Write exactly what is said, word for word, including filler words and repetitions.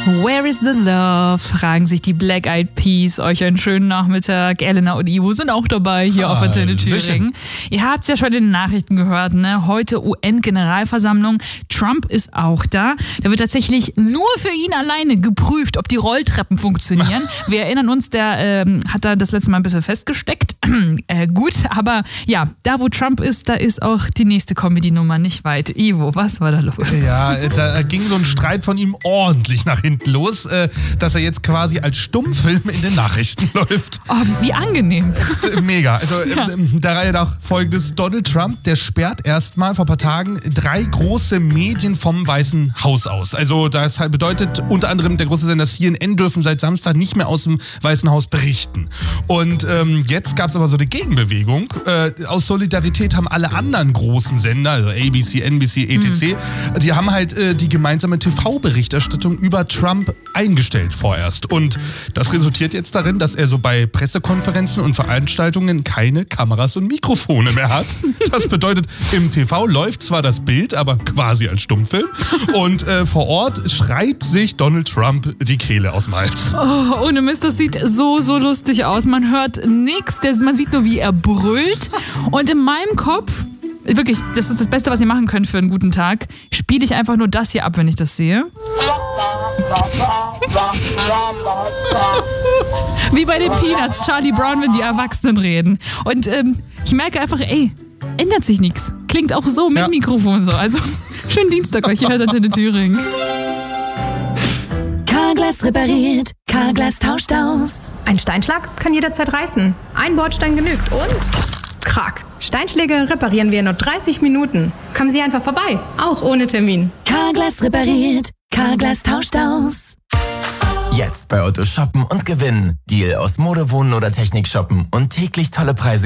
Where is the love? Fragen sich die Black Eyed Peas. Euch einen schönen Nachmittag. Elena und Ivo sind auch dabei hier auf Antenne Thüringen. Ihr habt es ja schon in den Nachrichten gehört, ne? Heute U N-Generalversammlung. Trump ist auch da. Da wird tatsächlich nur für ihn alleine geprüft, ob die Rolltreppen funktionieren. Wir erinnern uns, der ähm, hat da das letzte Mal ein bisschen festgesteckt. äh, gut, aber ja, da wo Trump ist, da ist auch die nächste Comedy-Nummer nicht weit. Ivo, was war da los? Ja, da ging so ein Streit von ihm ordentlich nach hinten los, äh, dass er jetzt quasi als Stummfilm in den Nachrichten läuft. Oh, wie angenehm. Mega. Also ja. ähm, da reihe nach folgendes. Donald Trump, der sperrt erstmal vor ein paar Tagen drei große Medien vom Weißen Haus aus. Also das bedeutet unter anderem, der große Sender C N N dürfen seit Samstag nicht mehr aus dem Weißen Haus berichten. Und ähm, jetzt gab es aber so eine Gegenbewegung. Äh, aus Solidarität haben alle anderen großen Sender, also A B C, N B C, et cetera, mhm. die haben halt äh, die gemeinsame T V-Berichterstattung über Trump eingestellt vorerst. Und das resultiert jetzt darin, dass er so bei Pressekonferenzen und Veranstaltungen keine Kameras und Mikrofone mehr hat. Das bedeutet, im T V läuft zwar das Bild, aber quasi als Stummfilm. Und äh, vor Ort schreit sich Donald Trump die Kehle aus dem Hals. Oh, ohne Mist, das sieht so, so lustig aus. Man hört nichts, man sieht nur, wie er brüllt. Und in meinem Kopf, wirklich, das ist das Beste, was ihr machen könnt für einen guten Tag, spiele ich einfach nur das hier ab, wenn ich das sehe. Wie bei den Peanuts, Charlie Brown, wenn die Erwachsenen reden. Und ähm, ich merke einfach, ey, ändert sich nichts. Klingt auch so mit ja. Mikrofon so. Also, schönen Dienstag euch, hier hört Antenne Thüringen. Carglass repariert, Carglass tauscht aus. Ein Steinschlag kann jederzeit reißen. Ein Bordstein genügt und... Krack. Steinschläge reparieren wir in nur dreißig Minuten. Kommen Sie einfach vorbei, auch ohne Termin. Carglass repariert, Carglass tauscht aus. Jetzt bei Otto shoppen und gewinnen. Deal aus Mode, Wohnen oder Technik shoppen und täglich tolle Preise.